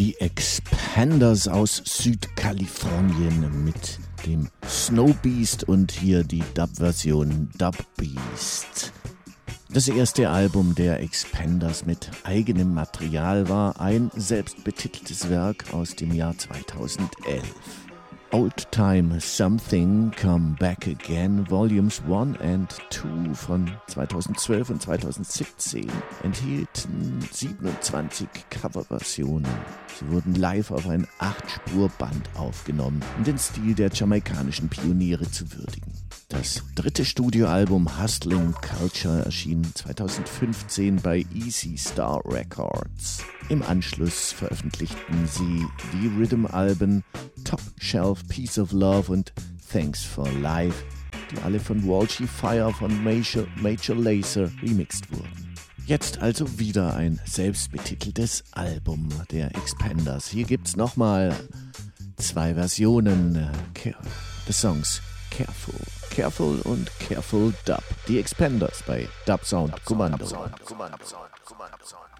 Die Expanders aus Südkalifornien mit dem Snow Beast und hier die Dub-Version Dub Beast. Das erste Album der Expanders mit eigenem Material war ein selbstbetiteltes Werk aus dem Jahr 2011. Old Time Something Come Back Again Volumes 1 and 2 von 2012 und 2017 enthielten 27 Coverversionen. Sie wurden live auf ein 8-Spur-Band aufgenommen, um den Stil der jamaikanischen Pioniere zu würdigen. Das dritte Studioalbum Hustling Culture erschien 2015 bei Easy Star Records. Im Anschluss veröffentlichten sie die Rhythm-Alben Top Shelf Piece of Love und Thanks for Life, die alle von Walshy Fire von Major Lazer remixed wurden. Jetzt also wieder ein selbstbetiteltes Album der Expanders. Hier gibt's nochmal 2 Versionen des Songs Careful und Careful Dub. Die Expanders bei Dub Sound Kommando.